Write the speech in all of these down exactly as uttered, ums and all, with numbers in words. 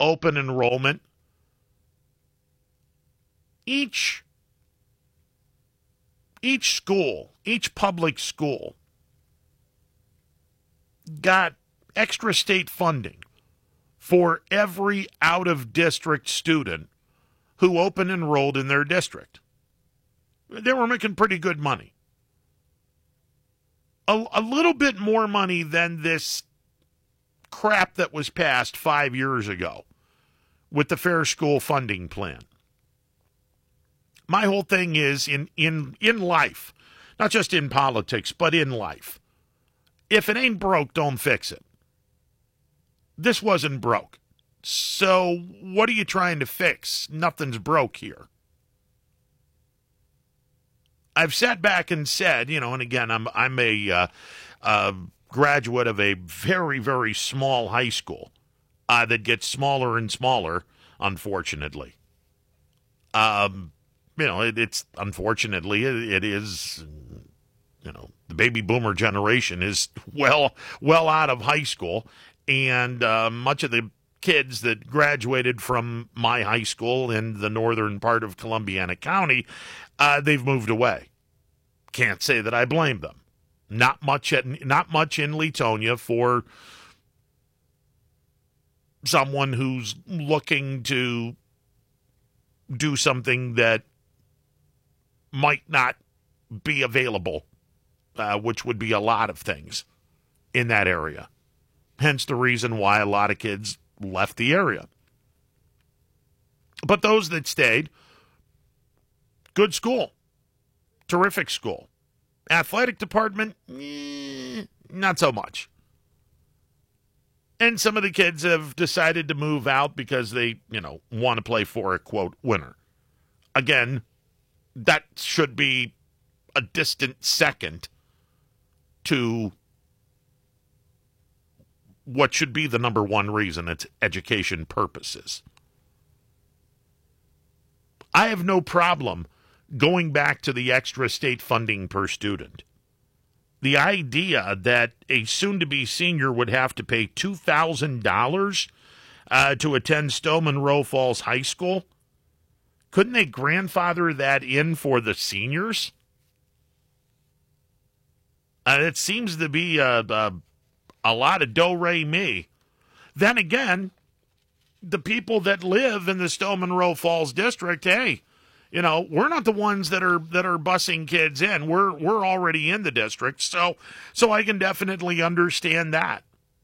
open enrollment, each each school, each public school got extra state funding for every out-of-district student who open enrolled in their district. They were making pretty good money. A, a little bit more money than this crap that was passed five years ago with the Fair School Funding Plan. My whole thing is in, in, in life, not just in politics, but in life. If it ain't broke, don't fix it. This wasn't broke. So what are you trying to fix? Nothing's broke here. I've sat back and said, you know, and again, I'm I'm a uh, uh, graduate of a very, very small high school uh, that gets smaller and smaller, unfortunately. Um, you know, it, it's unfortunately it, it is. You know, the baby boomer generation is well well out of high school, and uh, much of the kids that graduated from my high school in the northern part of Columbiana County, uh, they've moved away. Can't say that I blame them. Not much at, not much in Leetonia for someone who's looking to do something that might not be available, uh, which would be a lot of things in that area. Hence the reason why a lot of kids left the area. But those that stayed, good school, terrific school. Athletic department, eh, not so much. And some of the kids have decided to move out because they, you know, want to play for a, quote, winner. Again, that should be a distant second to what should be the number one reason. It's education purposes. I have no problem going back to the extra state funding per student. The idea that a soon-to-be senior would have to pay two thousand dollars uh, to attend Stowe Monroe Falls High School, couldn't they grandfather that in for the seniors? Uh, it seems to be a, a, a lot of do-re-mi. Then again, the people that live in the Stowe Monroe Falls district, hey, you know, we're not the ones that are that are busing kids in. We're we're already in the district, so so I can definitely understand that.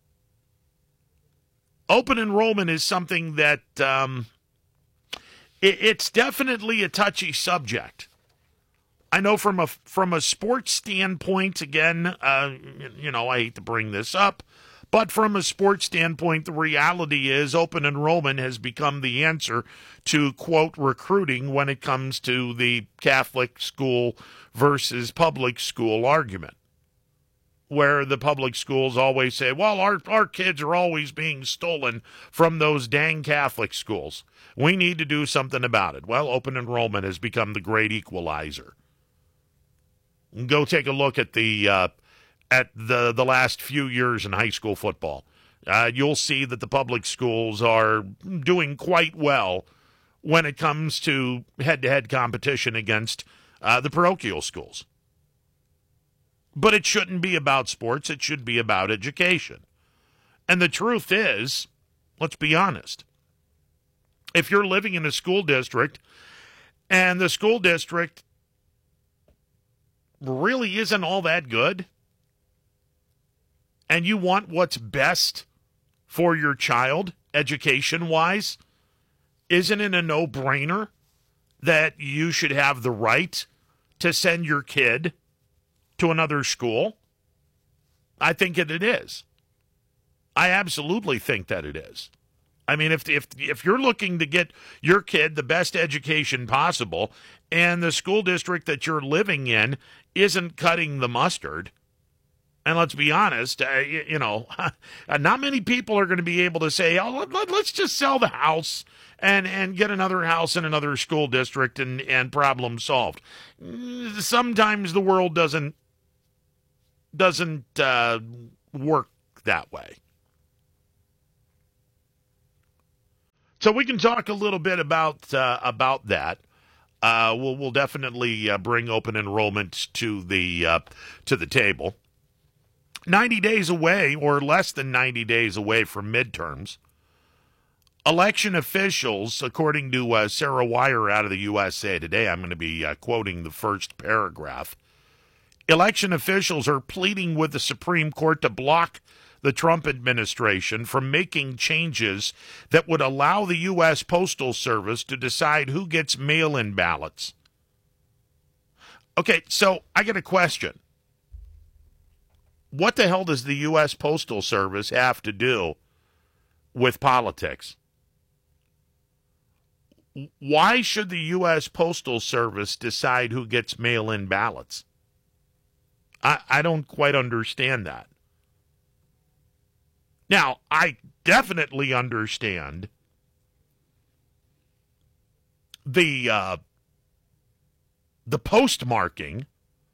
Open enrollment is something that um, it, it's definitely a touchy subject. I know from a from a sports standpoint, again, uh, you know, I hate to bring this up, but from a sports standpoint, the reality is open enrollment has become the answer to, quote, recruiting when it comes to the Catholic school versus public school argument, where the public schools always say, well, our, our kids are always being stolen from those dang Catholic schools. We need to do something about it. Well, open enrollment has become the great equalizer. Go take a look at the uh, at the, the last few years in high school football. Uh, you'll see that the public schools are doing quite well when it comes to head-to-head competition against uh, the parochial schools. But it shouldn't be about sports. It should be about education. And the truth is, let's be honest, if you're living in a school district and the school district really isn't all that good, and you want what's best for your child, education-wise, isn't it a no-brainer that you should have the right to send your kid to another school? I think that it is. I absolutely think that it is. I mean, if if if you're looking to get your kid the best education possible, and the school district that you're living in isn't cutting the mustard, and let's be honest, uh, you, you know, not many people are going to be able to say, "Oh, let, let, let's just sell the house and and get another house in another school district and and problem solved." Sometimes the world doesn't doesn't uh, work that way. So we can talk a little bit about uh, about that. Uh, we'll we'll definitely uh, bring open enrollment to the uh, to the table. ninety days away, or less than ninety days away from midterms. Election officials, according to uh, Sarah Wire out of the U S A Today, I'm going to be uh, quoting the first paragraph. Election officials are pleading with the Supreme Court to block the Trump administration from making changes that would allow the U S Postal Service to decide who gets mail-in ballots. Okay, so I got a question. What the hell does the U S Postal Service have to do with politics? Why should the U S Postal Service decide who gets mail-in ballots? I, I don't quite understand that. Now, I definitely understand the uh, the postmarking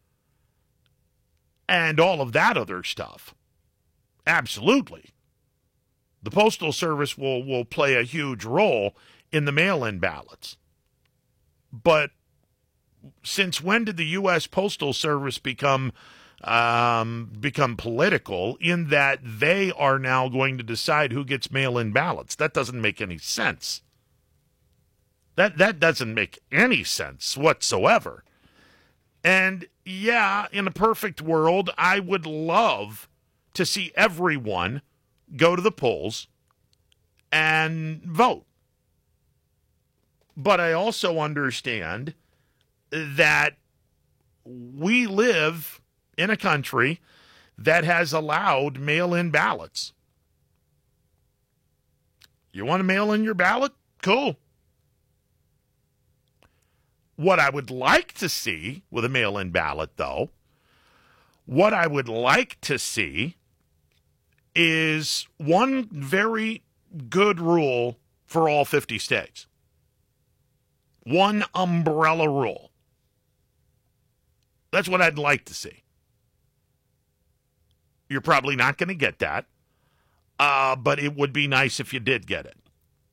and all of that other stuff. Absolutely. The Postal Service will, will play a huge role in the mail-in ballots. But since when did the U S Postal Service become um, become political in that they are now going to decide who gets mail-in ballots? That doesn't make any sense. That that doesn't make any sense whatsoever. And yeah, in a perfect world, I would love to see everyone go to the polls and vote. But I also understand that we live in a country that has allowed mail-in ballots. You want to mail in your ballot? Cool. What I would like to see with a mail-in ballot, though, what I would like to see is one very good rule for all fifty states. One umbrella rule. That's what I'd like to see. You're probably not going to get that, uh, but it would be nice if you did get it.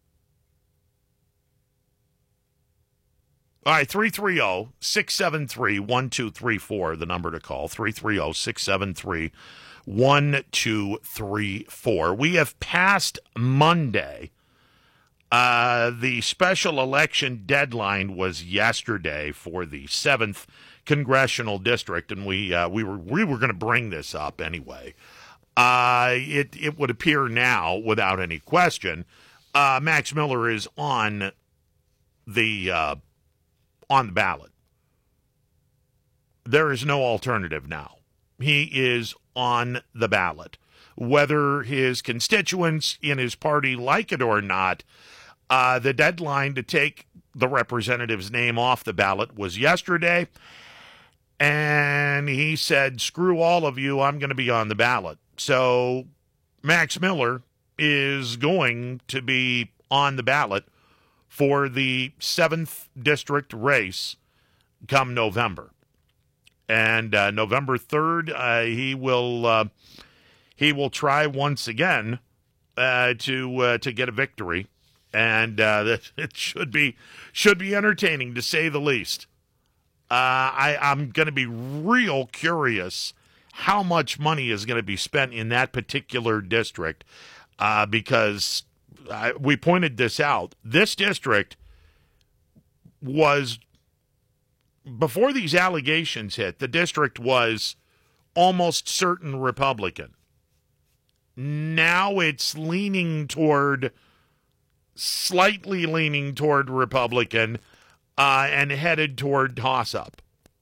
All right, three three zero, six seven three, one two three four, the number to call, three three zero, six seven three, one two three four. We have passed Monday. Uh, the special election deadline was yesterday for the seventh Congressional District, and we uh, we were we were going to bring this up anyway. Uh, it, it would appear now, without any question, uh, Max Miller is on the... Uh, on the ballot. There is no alternative now. He is on the ballot. Whether his constituents in his party like it or not, uh, the deadline to take the representative's name off the ballot was yesterday, and he said, screw all of you, I'm going to be on the ballot. So Max Miller is going to be on the ballot for the seventh district race come November. And uh, November third, uh, he will uh, he will try once again uh, to uh, to get a victory, and uh, it should be should be entertaining to say the least. Uh, I, I'm going to be real curious how much money is going to be spent in that particular district, uh, because. I, we pointed this out. This district was, before these allegations hit, the district was almost certain Republican. Now it's leaning toward, slightly leaning toward Republican, uh, and headed toward toss-up.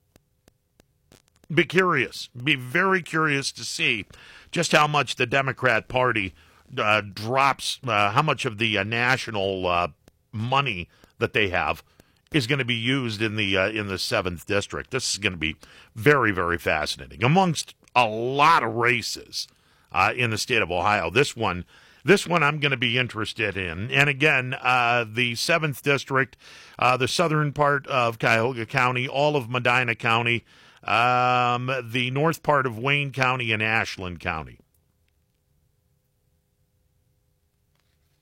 Be curious. Be very curious to see just how much the Democrat Party Uh, drops, uh, how much of the uh, national uh, money that they have is going to be used in the uh, in the seventh district. This is going to be very, very fascinating. Amongst a lot of races uh, in the state of Ohio, this one, this one I'm going to be interested in. And again, uh, the seventh district, uh, the southern part of Cuyahoga County, all of Medina County, um, the north part of Wayne County, and Ashland County.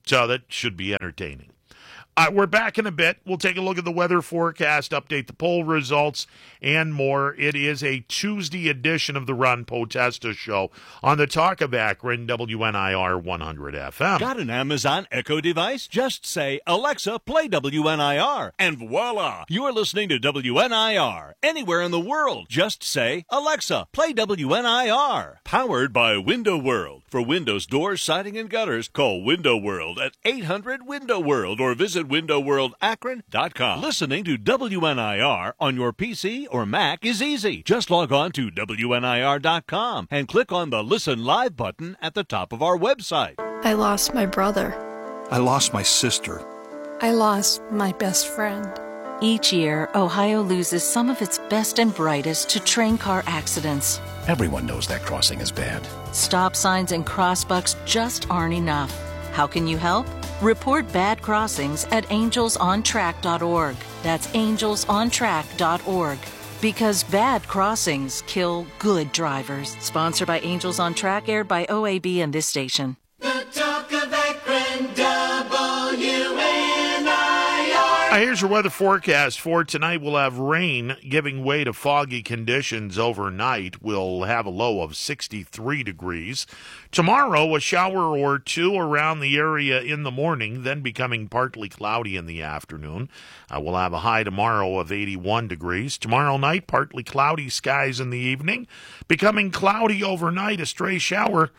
So that should be entertaining. Uh, we're back in a bit. We'll take a look at the weather forecast, update the poll results, and more. It is a Tuesday edition of the Ron Potesta Show on the Talk of Akron, W N I R one hundred F M. Got an Amazon Echo device? Just say, Alexa, play W N I R, and voila, you're listening to W N I R. Anywhere in the world, just say, Alexa, play W N I R. Powered by Window World. For windows, doors, siding, and gutters, call Window World at eight hundred window world or visit window world akron dot com. Listening to W N I R on your P C or Mac is easy. Just log on to W N I R dot com and click on the Listen Live button at the top of our website. I lost my brother. I lost my sister. I lost my best friend. Each year, Ohio loses some of its best and brightest to train car accidents. Everyone knows that crossing is bad. Stop signs and crossbucks just aren't enough. How can you help? Report bad crossings at angels on track dot org. That's angels on track dot org. Because bad crossings kill good drivers. Sponsored by Angels on Track, aired by O A B and this station. The Talk of Akron, W N I R. Uh, here's your weather forecast for tonight. We'll have rain giving way to foggy conditions overnight. We'll have a low of sixty-three degrees. Tomorrow, a shower or two around the area in the morning, then becoming partly cloudy in the afternoon. Uh, we'll have a high tomorrow of eighty-one degrees. Tomorrow night, partly cloudy skies in the evening, becoming cloudy overnight. A stray shower,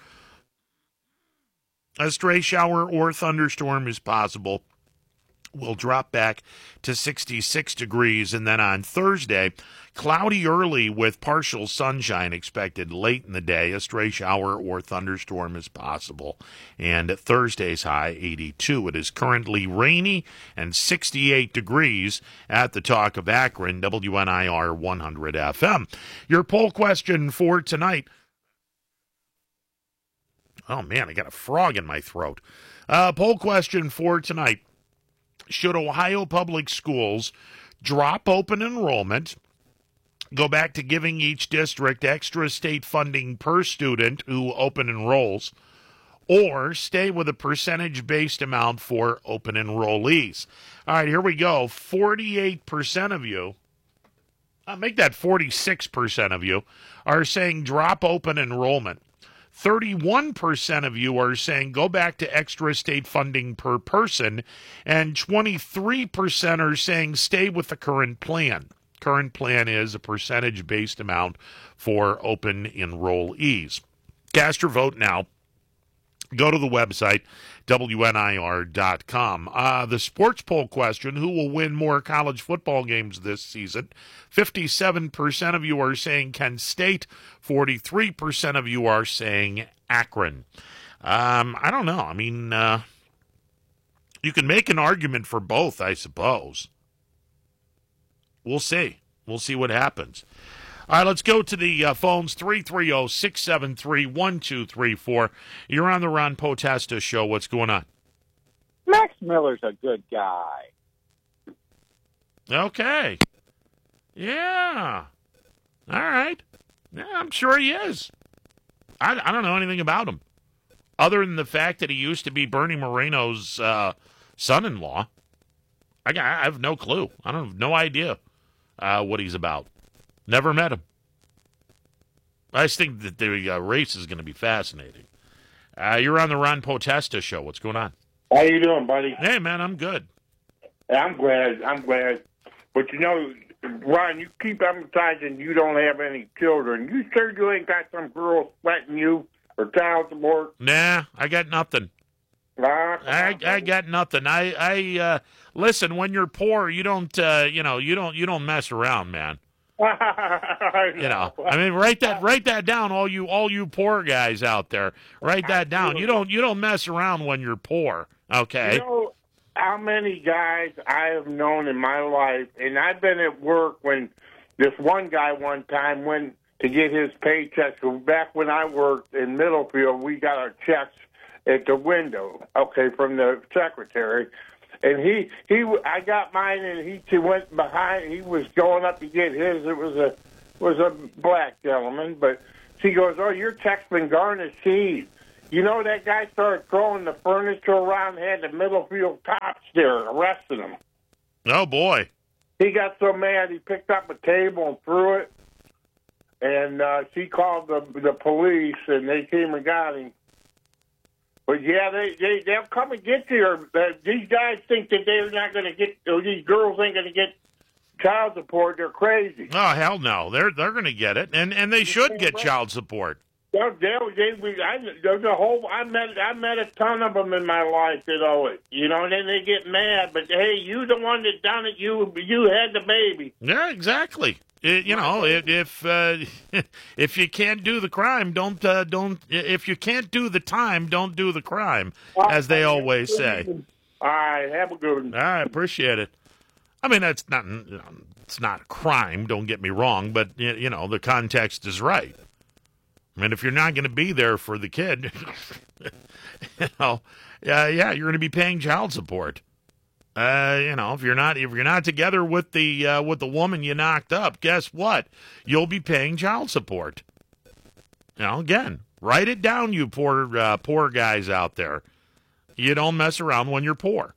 a stray shower or thunderstorm is possible. We'll drop back to sixty-six degrees, and then on Thursday, cloudy early with partial sunshine expected late in the day. A stray shower or thunderstorm is possible. And at Thursday's high, eighty-two. It is currently rainy and sixty-eight degrees at the Talk of Akron, W N I R one hundred F M. Your poll question for tonight. Oh, man, I got a frog in my throat. Uh, poll question for tonight. Should Ohio Public Schools drop open enrollment, go back to giving each district extra state funding per student who open enrolls, or stay with a percentage-based amount for open enrollees? All right, here we go. forty-eight percent of you, I'll make that forty-six percent of you, are saying drop open enrollment. thirty-one percent of you are saying go back to extra state funding per person, and twenty-three percent are saying stay with the current plan. Current plan is a percentage-based amount for open enrollees. Cast your vote now. Go to the website, W N I R dot com. Uh, the sports poll question, who will win more college football games this season? fifty-seven percent of you are saying Kent State. forty-three percent of you are saying Akron. Um, I don't know. I mean, uh, you can make an argument for both, I suppose. We'll see. We'll see what happens. All right, let's go to the uh, phones, three three zero, six seven three, one two three four. You're on the Ron Potesta Show. What's going on? Max Miller's a good guy. Okay. Yeah. All right. Yeah, I'm sure he is. I, I don't know anything about him, other than the fact that he used to be Bernie Moreno's uh, son-in-law. I, I have no clue. I don't have no idea uh, what he's about. Never met him. I just think that the uh, race is going to be fascinating. Uh, you're on the Ron Potesta Show. What's going on? How you doing, buddy? Hey, man, I'm good. I'm glad. I'm glad. But, you know, Ron, you keep emphasizing you don't have any children. You sure you ain't got some girl sweating you or child support? Nah, I got nothing. Uh, I, I got nothing. I, I uh, listen. When you're poor, you don't, uh, you know, you don't, you don't mess around, man. I know. You know, I mean, write that, write that down, all you, all you poor guys out there. Write that down. You don't, you don't mess around when you're poor. Okay. You know how many guys I have known in my life, and I've been at work when this one guy one time went to get his paychecks. So back when I worked in Middlefield, we got our checks at the window, okay, from the secretary. And he, he, I got mine, and he, he went behind. He was going up to get his. It was a, was a black gentleman, but she goes, "Oh, your check's been garnished." He, You know, that guy started throwing the furniture around, had the Middlefield cops there arresting him. Oh, boy. He got so mad he picked up a table and threw it, and uh, she called the the police, and they came and got him. But, yeah, they, they, they'll come and get you. Uh, these guys think that they're not going to get, or these girls ain't going to get child support. They're crazy. Oh, hell no. They're they're going to get it, and, and they should get child support. They'll, they'll, they, we, I, there's a whole, I met, I met a ton of them in my life that owe it. You know, and then they get mad. But, hey, you the one that done it. You you had the baby. Yeah, exactly. It, you know, if if, uh, if you can't do the crime, don't uh, don't. If you can't do the time, don't do the crime, as they always say. All right, have a good one. All right, appreciate it. I mean, that's not you know, it's not a crime. Don't get me wrong, but you know, the context is right. I mean, if you're not going to be there for the kid, you know, yeah, yeah, you're going to be paying child support. Uh, you know, if you're not if you're not together with the uh, with the woman you knocked up, guess what? You'll be paying child support. You know, again, write it down, you poor uh, poor guys out there. You don't mess around when you're poor,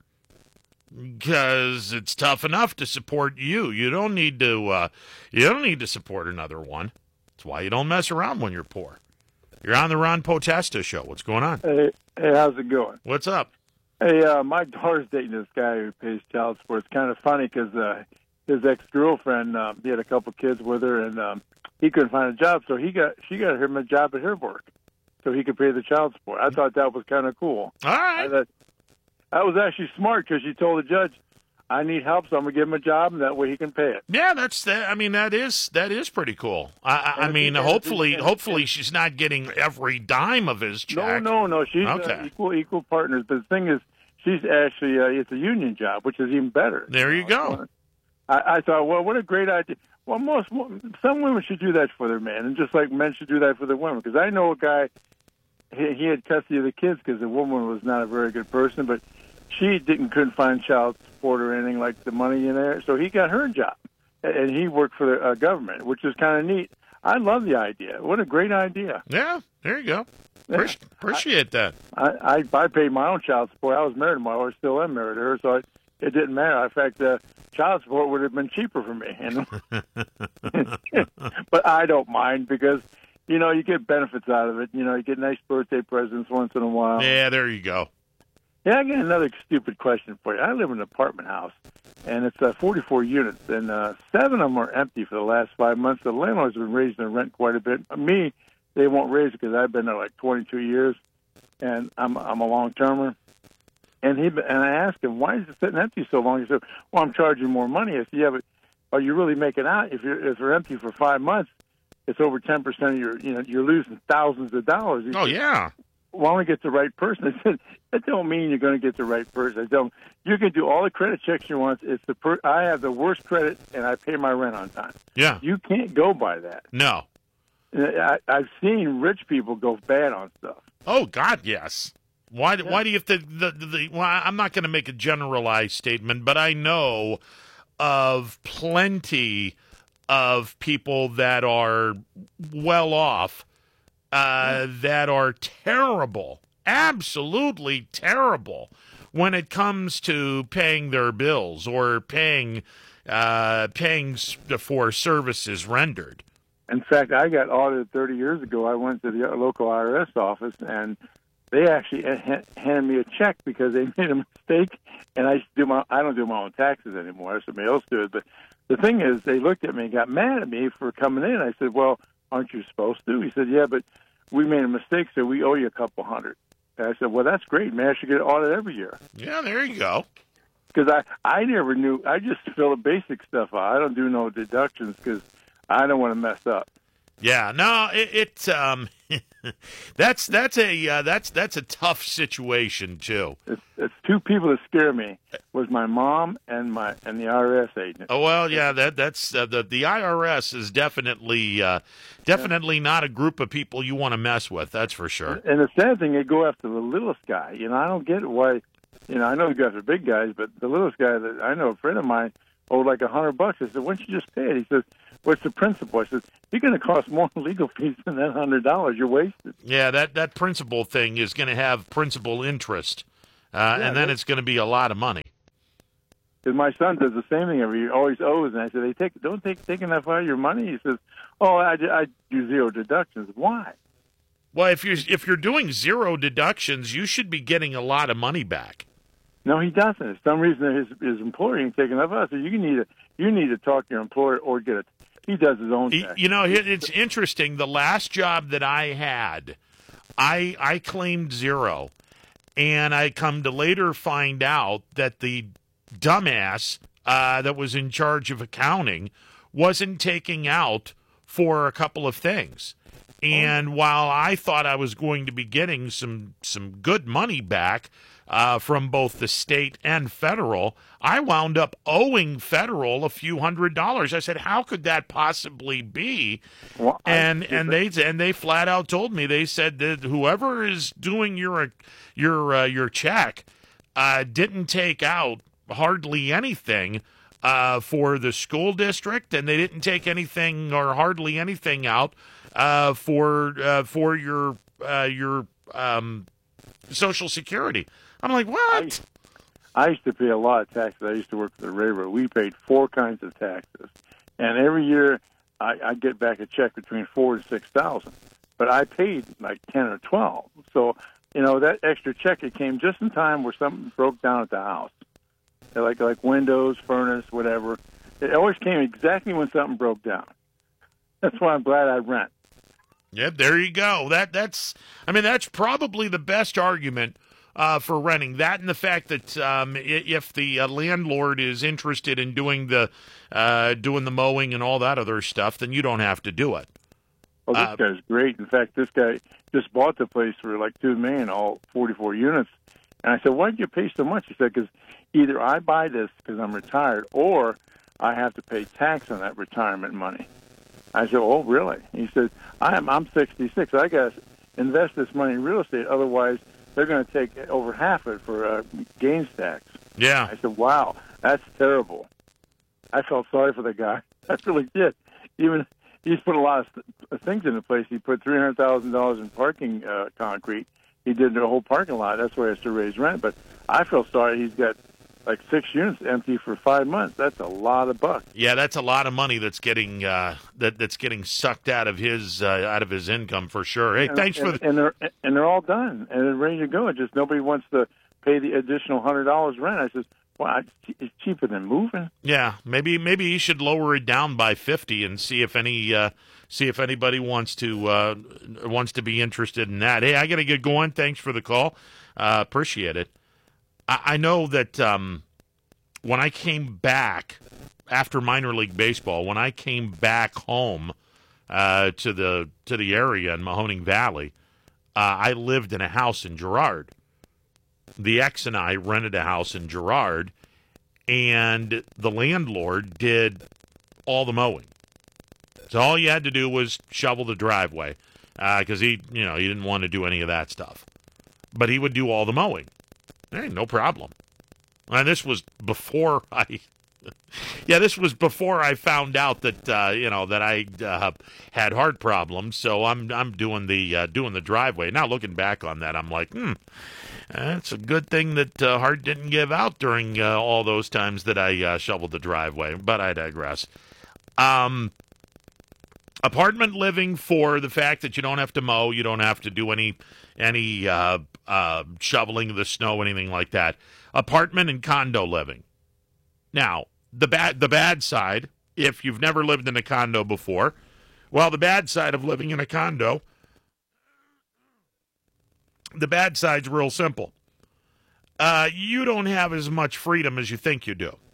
because it's tough enough to support you. You don't need to. Uh, you don't need to support another one. That's why you don't mess around when you're poor. You're on the Ron Potesta show. What's going on? Hey, hey, how's it going? What's up? Hey, uh, my daughter's dating this guy who pays child support. It's kind of funny because uh, his ex-girlfriend, um, he had a couple kids with her, and um, he couldn't find a job, so he got she got him a job at her work, so he could pay the child support. I thought that was kind of cool. All right. I thought, that was actually smart because she told the judge, I need help, so I'm going to give him a job, and that way he can pay it. Yeah, that's that. I mean, that is that is pretty cool. I, I, I mean, hopefully, hopefully she's not getting every dime of his check. No, no, no. She's Okay. uh, equal equal partners. But the thing is, she's actually uh, it's a union job, which is even better. There you go. I, I thought, well, what a great idea. Well, most some women should do that for their man, and just like men should do that for their women. Because I know a guy, he, he had custody of the kids because the woman was not a very good person, but she didn't couldn't find child support or anything like the money in there, so he got her a job, and he worked for the uh, government, which is kind of neat. I love the idea. What a great idea! Yeah, there you go. Yeah. Appreci- appreciate that. I, I I paid my own child support. I was married to my wife, still am married to her, so it, it didn't matter. In fact, uh, child support would have been cheaper for me. You know? But I don't mind because, you know, you get benefits out of it. You know, you get nice birthday presents once in a while. Yeah, there you go. Yeah, I got another stupid question for you. I live in an apartment house, and it's uh, forty-four units, and uh, seven of them are empty for the last five months. The landlords have been raising the rent quite a bit. Me, they won't raise it because I've been there like twenty-two years, and I'm I'm a long-termer. And he and I asked him, why is it sitting empty so long? He said, well, I'm charging more money. I said, yeah, but are you really making out? If you're if they're empty for five months, it's over ten percent of your, you know, you're losing thousands of dollars. He Oh, said, yeah. well, I want to get the right person. I said, that don't mean you're going to get the right person. I don't. You can do all the credit checks you want. It's the per, I have the worst credit, and I pay my rent on time. Yeah. You can't go by that. No. I, I've seen rich people go bad on stuff. Oh, God, yes. Why, yeah. why do you have to, the, the, the, well, I'm not going to make a generalized statement, but I know of plenty of people that are well off uh, that are terrible, absolutely terrible when it comes to paying their bills or paying, uh, paying for services rendered. In fact, I got audited thirty years ago. I went to the local I R S office, and they actually handed me a check because they made a mistake, and I do my I don't do my own taxes anymore. Somebody else does. But the thing is, they looked at me and got mad at me for coming in. I said, well, aren't you supposed to? He said, yeah, but we made a mistake, so we owe you a couple hundred. And I said, well, that's great, man. I should get an audit every year. Yeah, there you go. Because I, I never knew. I just fill the basic stuff out. I don't do no deductions because I don't want to mess up. Yeah, no, it, it um, that's that's a uh, that's that's a tough situation too. It's, it's two people that scare me. Was my mom and my and the I R S agent. Oh well, yeah, that that's uh, the the I R S is definitely uh, definitely yeah. not a group of people you want to mess with. That's for sure. And the sad thing, they go after the littlest guy. You know, I don't get why. You know, I know you guys are big guys, but the littlest guy that I know, a friend of mine, owed like a hundred bucks. I said, why don't you just pay it? He says, what's the principle? I said, you're going to cost more in legal fees than that one hundred dollars. You're wasted. Yeah, that, that principal thing is going to have principal interest, uh, Yeah, and then yeah. it's going to be a lot of money. Because my son does the same thing every year, always owes. And I said, they take, don't take, take enough out of your money. He says, oh, I, I do zero deductions. Why? Well, if you're if you're doing zero deductions, you should be getting a lot of money back. No, he doesn't. For some reason, his his employer ain't taking enough out. So you need to you need to talk to your employer or get it. He does his own He- tax. You know, it- it's interesting. The last job that I had, I I claimed zero, and I come to later find out that the dumbass uh, that was in charge of accounting wasn't taking out for a couple of things. And while I thought I was going to be getting some some good money back uh, from both the state and federal, I wound up owing federal a few hundred dollars. I said, "How could that possibly be?" Well, I- and and they and they flat out told me, they said that whoever is doing your your uh, your check uh, didn't take out hardly anything uh, for the school district, and they didn't take anything or hardly anything out uh, for uh, for your uh, your um, Social Security. I'm like, what? I used to pay a lot of taxes. I used to work for the railroad. We paid four kinds of taxes, and every year I, I get back a check between four to six thousand. But I paid like ten or twelve. So you know that extra check, it came just in time where something broke down at the house, like like windows, furnace, whatever. It always came exactly when something broke down. That's why I'm glad I rent. Yeah, there you go. That that's I mean that's probably the best argument uh, for renting. That and the fact that um, i- if the uh, landlord is interested in doing the uh, doing the mowing and all that other stuff, then you don't have to do it. Oh, this Uh, guy's great. In fact, this guy just bought the place for like two million, all forty-four units. And I said, "Why did you pay so much?" He said, "Because either I buy this because I'm retired, or I have to pay tax on that retirement money." I said, "Oh, really?" He said, "I'm I'm sixty-six. I got to invest this money in real estate. Otherwise, they're going to take over half of it for uh, gains tax." Yeah. I said, "Wow, that's terrible." I felt sorry for the guy. I really did. Even he's put a lot of th- things into place. He put three hundred thousand dollars in parking uh, concrete. He did the whole parking lot. That's why he has to raise rent. But I feel sorry. He's got like six units empty for five months. That's a lot of bucks. Yeah, that's a lot of money that's getting uh, that that's getting sucked out of his uh, out of his income for sure. Hey, And- thanks for and, the and they're and they're all done and they're ready to go. It's just nobody wants to pay the additional hundred dollars rent. I said, "Well, it's- it's cheaper than moving." Yeah, maybe maybe you should lower it down by fifty and see if any uh, see if anybody wants to uh, wants to be interested in that. Hey, I got to get going. Thanks for the call. Uh, appreciate it. I, I know that um, when I came back after minor league baseball, when I came back home uh, to the to the area in Mahoning Valley, uh, I lived in a house in Girard. The ex and I rented a house in Girard, and the landlord did all the mowing. So all you had to do was shovel the driveway because he, you know, he didn't want to do any of that stuff. But he would do all the mowing. Hey, no problem. And this was before I, yeah, this was before I found out that uh, you know that I uh, had heart problems. So I'm I'm doing the uh, doing the driveway now. Looking back on that, I'm like, hmm. It's a good thing that uh, Hart didn't give out during uh, all those times that I uh, shoveled the driveway, but I digress. Um, apartment living for the fact that you don't have to mow, you don't have to do any any uh, uh, shoveling of the snow, anything like that. Apartment and condo living. Now, the bad the bad side, if you've never lived in a condo before, well, the bad side of living in a condo. The bad side's real simple. Uh, you don't have as much freedom as you think you do.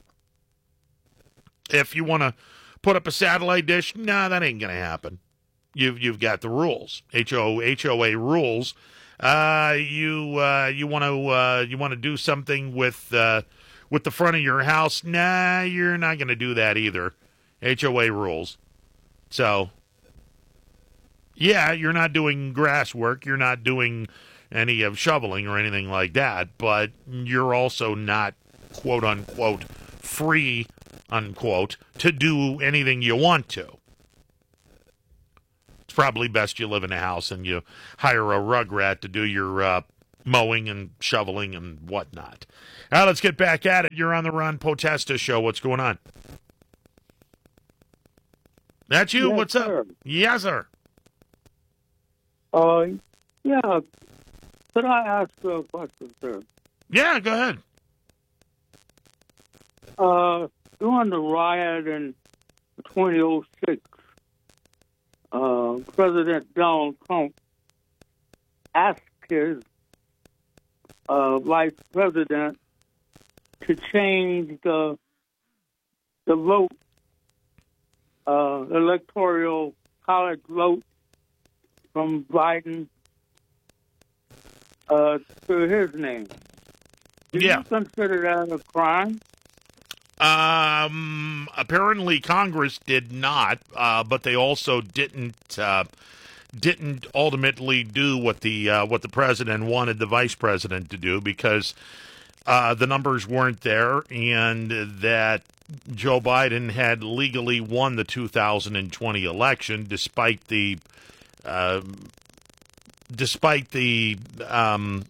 If you want to put up a satellite dish, nah, that ain't going to happen. You've you've got the rules, H O H O A rules. Uh, you uh, you want to uh, you want to do something with uh, with the front of your house? Nah, you're not going to do that either. H O A rules. So, yeah, you're not doing grass work. You're not doing any of shoveling or anything like that, but you're also not, quote unquote, free unquote, to do anything you want to. It's probably best you live in a house and you hire a rugrat to do your uh, mowing and shoveling and whatnot. All right, let's get back at it. You're on the Ron Potesta Show. What's going on? That's you? Yes, What's sir. up? Yes, sir. Uh, yeah. Could I ask you a question, sir? Yeah, go ahead. Uh, during the riot in twenty oh six, uh, President Donald Trump asked his uh, vice president to change the the vote, uh, electoral college vote from Biden uh, to his name. Do Yeah. you consider that a crime? Um, apparently Congress did not, uh, but they also didn't uh, didn't ultimately do what the uh, what the president wanted the vice president to do because uh, the numbers weren't there, and that Joe Biden had legally won the two thousand twenty election despite the uh, despite the um,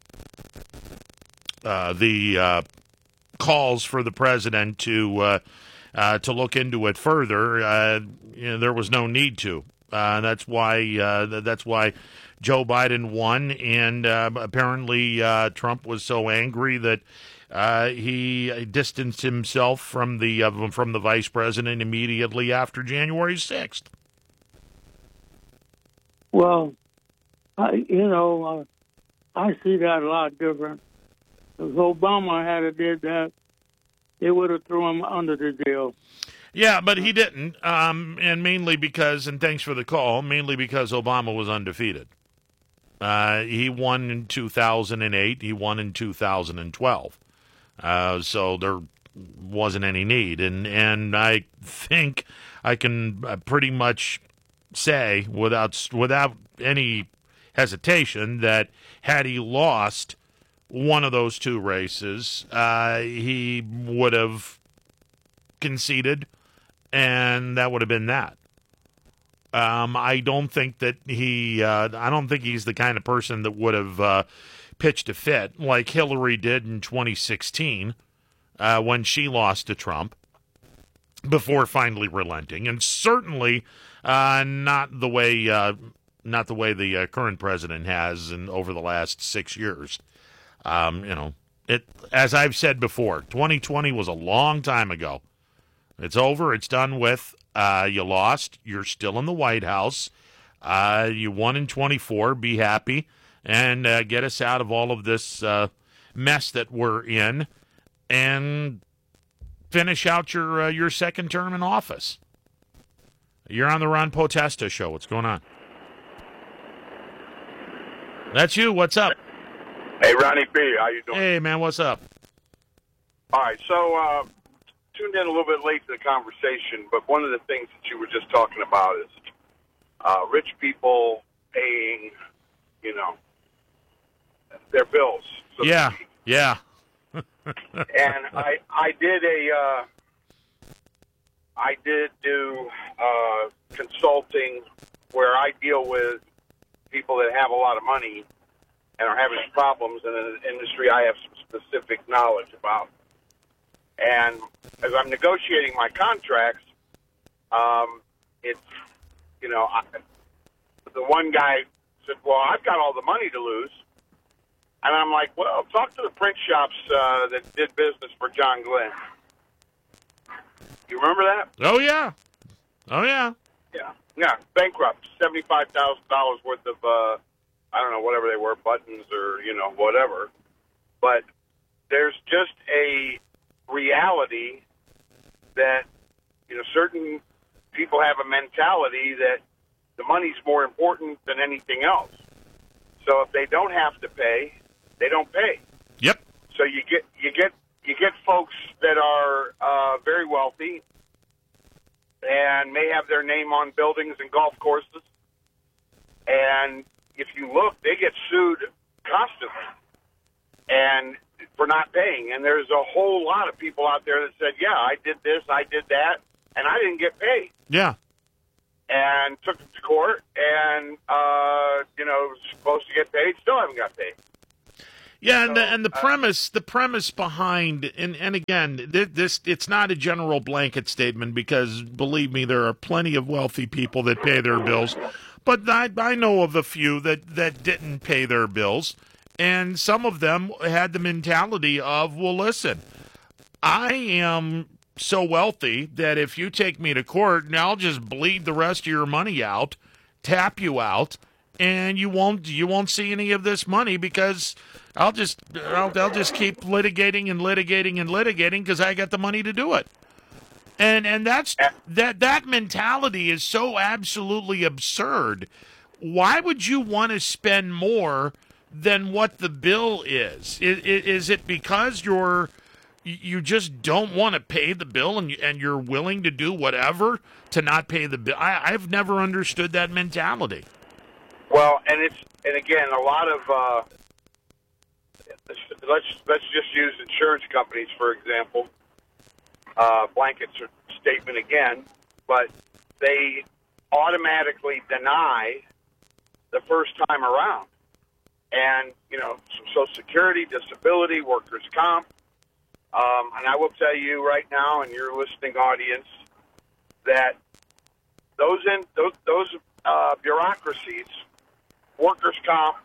uh, the uh, calls for the president to uh, uh, to look into it further. Uh, you know, there was no need to. Uh, that's why uh, that's why Joe Biden won, and uh, apparently uh, Trump was so angry that uh, he distanced himself from the uh, from the vice president immediately after January sixth. Well, I, you know, uh, I see that a lot different. If Obama had did that, they would have thrown him under the jail. Yeah, but he didn't, um, and mainly because, and thanks for the call, mainly because Obama was undefeated. Uh, he won in two thousand eight. He won in two thousand twelve. Uh, so there wasn't any need. And, and I think I can pretty much say without without any hesitation that had he lost one of those two races, uh, he would have conceded, and that would have been that. Um, I don't think that he. Uh, I don't think he's the kind of person that would have uh, pitched a fit like Hillary did in twenty sixteen uh, when she lost to Trump before finally relenting, and certainly uh, not the way uh, not the way the uh, current president has in over the last six years. Um, you know, it as I've said before, twenty twenty was a long time ago. It's over. It's done with. Uh, you lost. You're still in the White House. Uh, you won in twenty-four. Be happy and uh, get us out of all of this uh, mess that we're in, and finish out your uh, your second term in office. You're on the Ron Potesta Show. What's going on? That's you. What's up? Hey, Ronnie B. How you doing? Hey, man. What's up? All right, so uh, tuned in a little bit late to the conversation, but one of the things that you were just talking about is uh, rich people paying, you know, their bills. So Yeah, yeah. and I, I did a, uh, I did do uh, consulting where I deal with people that have a lot of money and are having problems in an industry I have some specific knowledge about. And as I'm negotiating my contracts, um, it's, you know, I, the one guy said, well, I've got all the money to lose. And I'm like, well, talk to the print shops uh, that did business for John Glenn. You remember that? Oh, yeah. Oh, yeah. Yeah. Yeah, bankrupt, seventy-five thousand dollars worth of, uh, I don't know, whatever they were, buttons or, you know, whatever. But there's just a reality that, you know, certain people have a mentality that the money's more important than anything else. So if they don't have to pay, they don't pay. Yep. So you get you get you get folks that are uh, very wealthy and may have their name on buildings and golf courses. And if you look, they get sued constantly. And for not paying. And there's a whole lot of people out there that said, yeah, I did this, I did that, and I didn't get paid. Yeah. And took it to court, and, uh, you know, was supposed to get paid, still haven't got paid. Yeah, and so, the, and the premise, the premise behind, and, and again, this it's not a general blanket statement because, believe me, there are plenty of wealthy people that pay their bills, but I, I know of a few that, that didn't pay their bills, and some of them had the mentality of, well, listen, I am so wealthy that if you take me to court, now I'll just bleed the rest of your money out, tap you out, and you won't you won't see any of this money because I'll just I'll, I'll just keep litigating and litigating and litigating because I got the money to do it. And and that's that that mentality is so absolutely absurd. Why would you want to spend more than what the bill is? Is, is it because you're you just don't want to pay the bill and and you're willing to do whatever to not pay the bill? I, I've never understood that mentality. Well, and it's and again, a lot of uh, let's let's just use insurance companies for example. Uh, blanket statement again, but they automatically deny the first time around, and you know, Social Security, disability, workers' comp. Um, and I will tell you right now, and your listening audience, that those in those, those uh, bureaucracies, workers' comp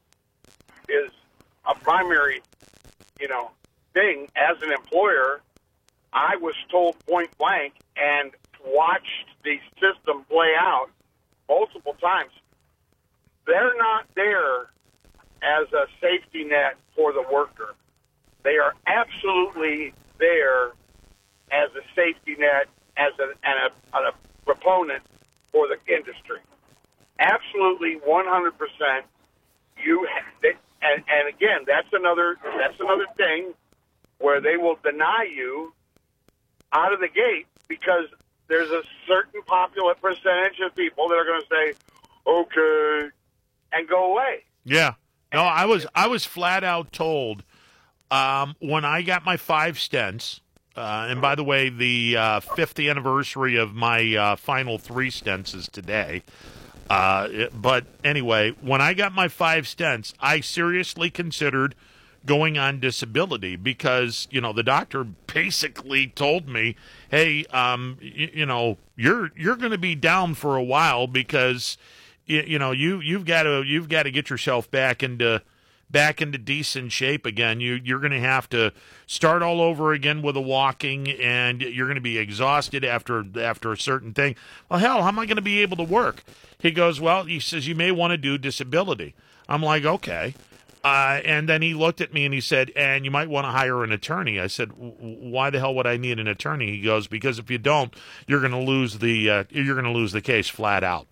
is a primary, you know, thing. As an employer, I was told point blank and watched the system play out multiple times. They're not there as a safety net for the worker. They are absolutely there as a safety net, as a, and a, and a proponent for the industry. Absolutely, one hundred percent. You they, and, and again, that's another that's another thing where they will deny you out of the gate because there's a certain popular percentage of people that are going to say, "Okay," and go away. Yeah. No, I was I was flat out told. Um, when I got my five stents, uh, and by the way, the uh, fifth anniversary of my uh, final three stents is today. Uh, it, but anyway, when I got my five stents, I seriously considered going on disability because, you know, the doctor basically told me, hey, um, you, you know, you're you're going to be down for a while because, you, you know, you you've got to you've got to get yourself back into. back into decent shape again. You, you're going to have to start all over again with the walking, and you're going to be exhausted after after a certain thing. Well, hell, how am I going to be able to work? He goes, well, he says, you may want to do disability. I'm like, okay. Uh, and then he looked at me and he said, and you might want to hire an attorney. I said, why the hell would I need an attorney? He goes, because if you don't, you're going to lose the uh, you're going to lose the case flat out.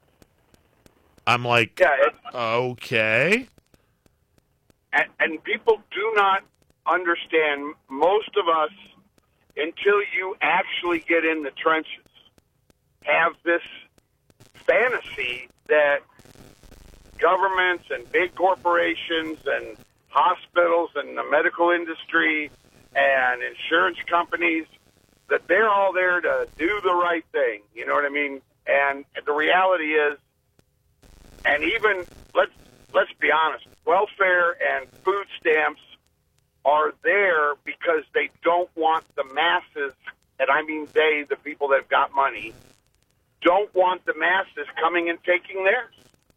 I'm like, yeah, okay. And, and people do not understand, most of us, until you actually get in the trenches, have this fantasy that governments and big corporations and hospitals and the medical industry and insurance companies, that they're all there to do the right thing. You know what I mean? And the reality is, and even, let's, let's be honest, welfare and food stamps are there because they don't want the masses, and I mean they, the people that have got money, don't want the masses coming and taking theirs.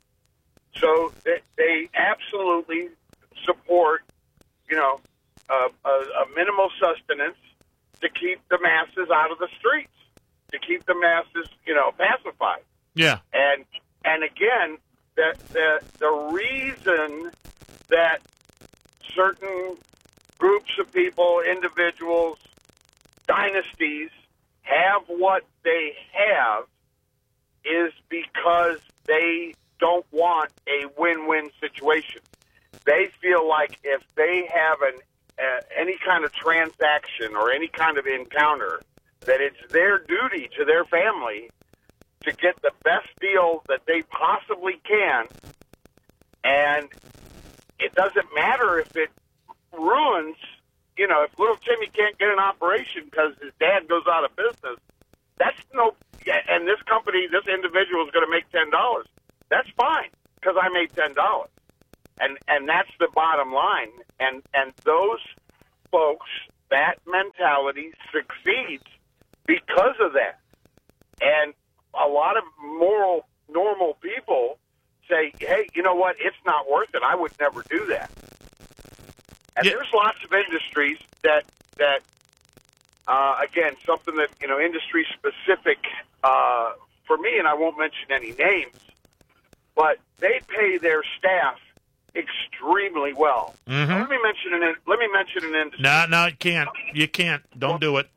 So they, they absolutely support, you know, a, a, a minimal sustenance to keep the masses out of the streets, to keep the masses, you know, pacified. Yeah. And and again, the the the reason that certain groups of people, individuals, dynasties have what they have is because they don't want a win-win situation. They feel like if they have an uh, any kind of transaction or any kind of encounter, that it's their duty to their family to get the best deal that they possibly can, and it doesn't matter if it ruins, you know, if little Timmy can't get an operation because his dad goes out of business, that's no, and this company, this individual is going to make ten dollars. That's fine because I made ten dollars. And and that's the bottom line. And and those folks, that mentality succeeds because of that. And a lot of moral, normal people say, hey, you know what? It's not worth it. I would never do that. And yeah. there's lots of industries that, that uh, again, something that, you know, industry specific uh, for me, and I won't mention any names, but they pay their staff extremely well. Mm-hmm. Now, let me mention an let me mention an industry. No, no, you can't. You can't. Don't do it.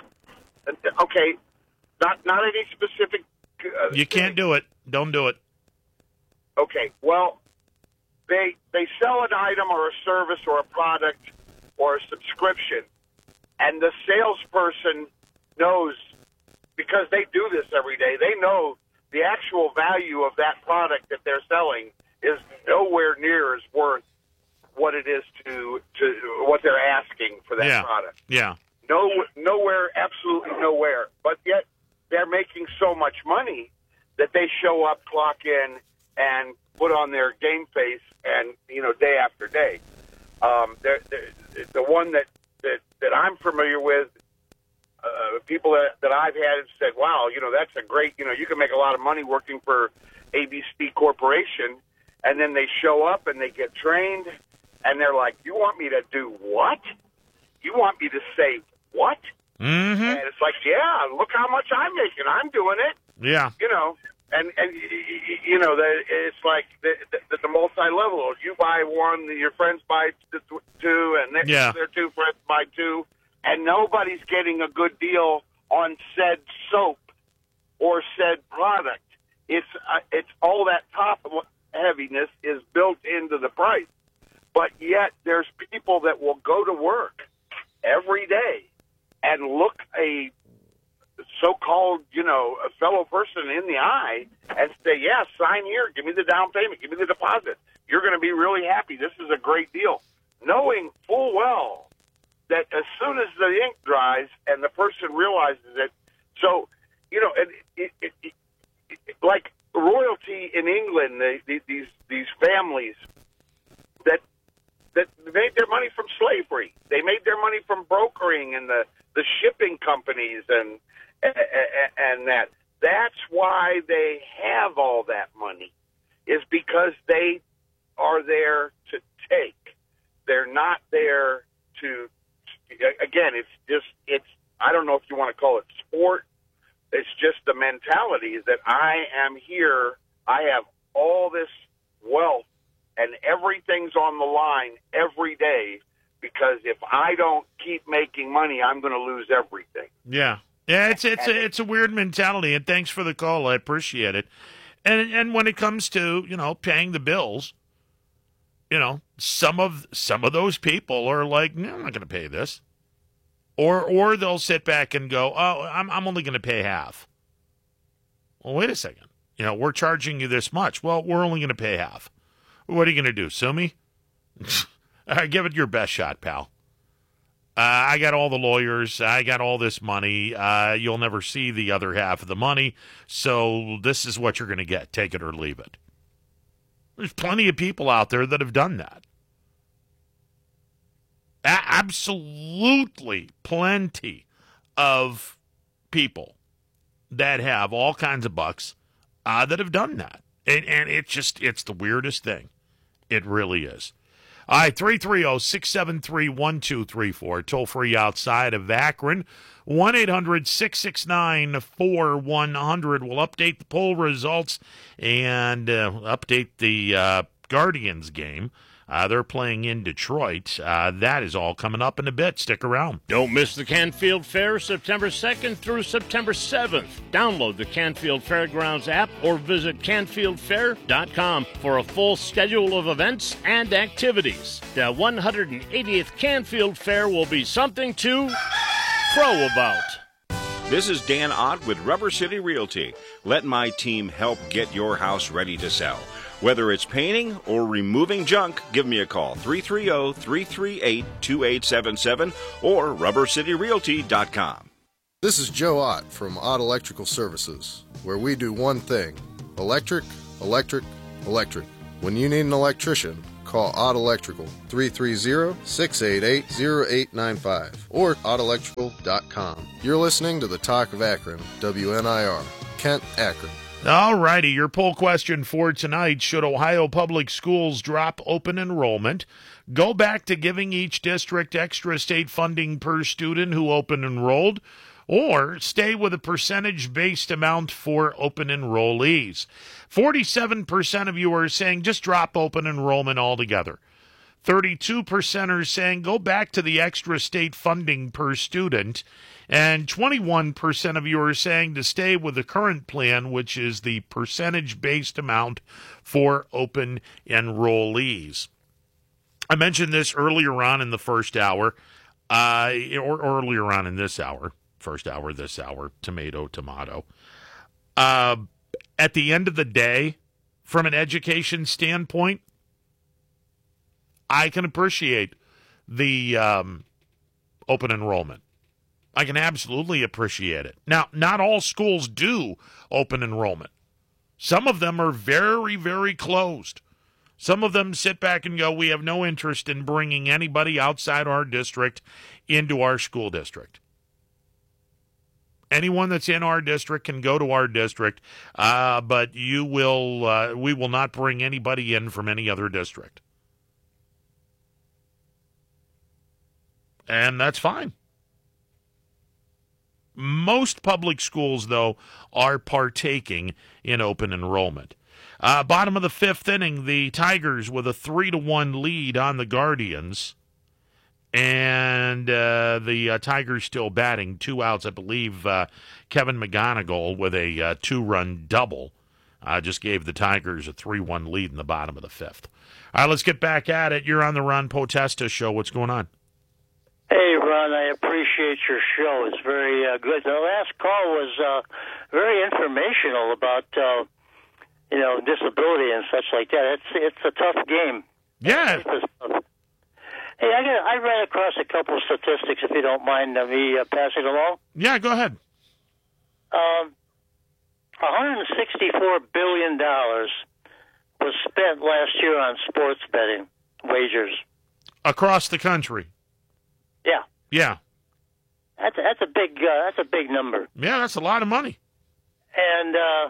Okay, not not any specific. Uh, you can't do it. Don't do it. Okay. Well, they they sell an item or a service or a product or a subscription, and the salesperson knows, because they do this every day. They know the actual value of that product that they're selling is nowhere near as worth what it is to to what they're asking for that yeah. product. Yeah. No, nowhere, absolutely nowhere. But yet they're making so much money that they show up, clock in, and put on their game face, and you know, day after day. Um, they're, they're, the one that, that that I'm familiar with, uh, people that, that I've had have said, "Wow, you know, that's a great. You know, you can make a lot of money working for A B C Corporation." And then they show up and they get trained, and they're like, "You want me to do what? You want me to say what?" Mm-hmm. And it's like, "Yeah, look how much I'm making. I'm doing it." Yeah. You know, and and you know, the, it's like the, the, the multi-level. You buy one, your friends buy two, and then yeah. their two friends buy two, and nobody's getting a good deal on said soap or said product. It's uh, it's all that top heaviness is built into the price. But yet there's people that will go to work every day and look a so-called, you know, a fellow person in the eye and say, yeah, sign here, give me the down payment, give me the deposit. You're going to be really happy. This is a great deal. Knowing full well that as soon as the ink dries and the person realizes it, so, you know, it, it, it, it, it, like royalty in England, they, they, these these families that that made their money from slavery. They made their money from brokering and the, the shipping companies and, and and that. That's why they have all that money, is because they are there to take. They're not there to. Again, it's just it's. I don't know if you want to call it sport. It's just the mentality that I am here, I have all this wealth, and everything's on the line every day, because if I don't keep making money, I'm going to lose everything. Yeah. Yeah, it's it's a, it's a weird mentality, and thanks for the call. I appreciate it. And and when it comes to, you know, paying the bills, you know, some of some of those people are like, no, I'm not going to pay this. Or or they'll sit back and go, oh, I'm I'm only going to pay half. Well, wait a second. You know, we're charging you this much. Well, we're only going to pay half. What are you going to do, sue me? uh, give it your best shot, pal. Uh, I got all the lawyers. I got all this money. Uh, you'll never see the other half of the money. So this is what you're going to get. Take it or leave it. There's plenty of people out there that have done that. Absolutely plenty of people that have all kinds of bucks uh, that have done that. And, and it's just, it's the weirdest thing. It really is. All right, three three zero, six seven three, one two three four. Toll free outside of Akron. one eight hundred, six six nine, four one zero zero. We'll update the poll results and uh, update the uh, Guardians game. Uh, they're playing in Detroit. Uh, that is all coming up in a bit. Stick around. Don't miss the Canfield Fair September second through September seventh. Download the Canfield Fairgrounds app or visit canfield fair dot com for a full schedule of events and activities. The one hundred eightieth Canfield Fair will be something to crow about. This is Dan Ott with Rubber City Realty. Let my team help get your house ready to sell. Whether it's painting or removing junk, give me a call, three three zero, three three eight, two eight seven seven or rubber city realty dot com. This is Joe Ott from Ott Electrical Services, where we do one thing: electric, electric, electric. When you need an electrician, call Ott Electrical, three three zero, six eight eight, zero eight nine five or ott electrical dot com. You're listening to the Talk of Akron, W N I R, Kent, Akron. All righty, your poll question for tonight: should Ohio Public Schools drop open enrollment, go back to giving each district extra state funding per student who open enrolled, or stay with a percentage-based amount for open enrollees? forty-seven percent of you are saying just drop open enrollment altogether. thirty-two percent are saying go back to the extra state funding per student. And twenty-one percent of you are saying to stay with the current plan, which is the percentage-based amount for open enrollees. I mentioned this earlier on in the first hour, uh, or earlier on in this hour. First hour, this hour, tomato, tomato. Uh, at the end of the day, from an education standpoint, I can appreciate the um, open enrollment. I can absolutely appreciate it. Now, not all schools do open enrollment. Some of them are very, very closed. Some of them sit back and go, we have no interest in bringing anybody outside our district into our school district. Anyone that's in our district can go to our district, uh, but you will, uh, we will not bring anybody in from any other district. And that's fine. Most public schools, though, are partaking in open enrollment. Uh, bottom of the fifth inning, the Tigers with a three to one lead on the Guardians. And uh, the uh, Tigers still batting, two outs. I believe uh, Kevin McGonigal with a uh, two-run double uh, just gave the Tigers a three one lead in the bottom of the fifth. All right, let's get back at it. You're on the Ron Potesta Show. What's going on? Hey, Ron, I appreciate your show. It's very uh, good. The last call was uh, very informational about, uh, you know, disability and such like that. It's it's a tough game. Yeah. Hey, I got, I ran across a couple of statistics, if you don't mind uh, me uh, passing along. Yeah, go ahead. Um, one hundred sixty-four billion dollars was spent last year on sports betting wagers. Across the country. Yeah. Yeah. That's a, that's a big uh, that's a big number. Yeah, that's a lot of money. And uh,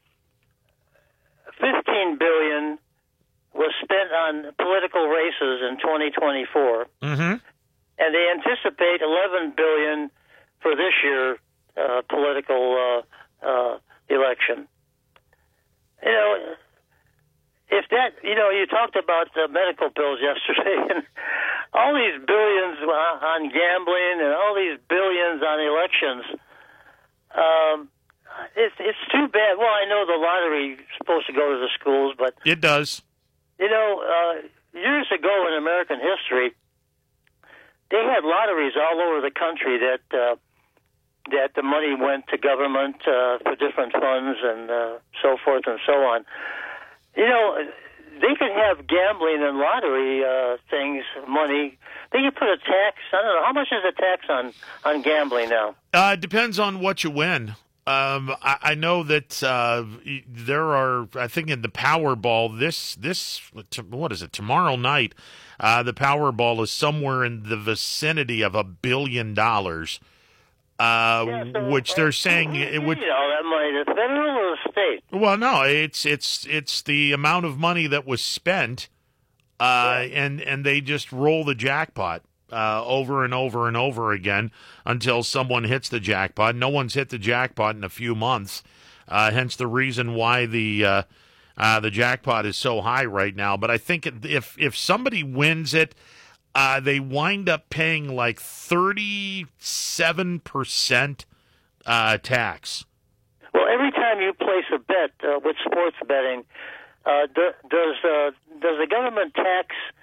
fifteen billion dollars was spent on political races in twenty twenty-four. Mm-hmm. And they anticipate eleven billion dollars for this year uh, political uh, uh, election. You know, if that, you know, you talked about the medical bills yesterday, and all these billions on gambling and all these billions on elections. Um, it's it's too bad. Well, I know the lottery is supposed to go to the schools, but it does. You know, uh, years ago in American history, they had lotteries all over the country that uh, that the money went to government uh, for different funds and uh, so forth and so on. You know, they could have gambling and lottery uh, things, money. They could put a tax. I don't know. How much is a tax on, on gambling now? Uh, it depends on what you win. Um, I, I know that uh, there are, I think in the Powerball, this, this what is it, tomorrow night, uh, the Powerball is somewhere in the vicinity of a billion dollars, uh, yeah, so, which they're saying it would. You know, that money, the federal or the state? Well, no, it's it's it's the amount of money that was spent, uh, yeah. and and they just roll the jackpot uh, over and over and over again until someone hits the jackpot. No one's hit the jackpot in a few months, uh, hence the reason why the uh, uh, the jackpot is so high right now. But I think if if somebody wins it, uh, they wind up paying like thirty-seven percent uh, tax. Well, every time you place a bet uh, with sports betting, uh, do, does uh, does the government tax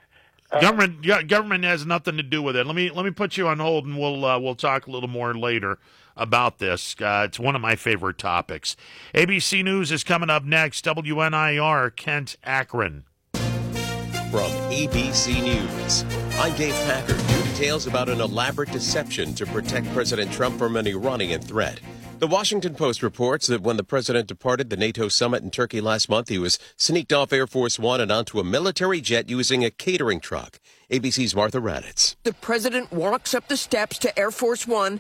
Uh, government yeah, government has nothing to do with it. Let me let me put you on hold, and we'll uh, we'll talk a little more later about this. Uh, it's one of my favorite topics. A B C News is coming up next. W N I R, Kent Akron. From A B C News, I'm Dave Packard. New details about an elaborate deception to protect President Trump from an Iranian threat. The Washington Post reports that when the president departed the NATO summit in Turkey last month, he was sneaked off Air Force One and onto a military jet using a catering truck. A B C's Martha Raditz. The president walks up the steps to Air Force One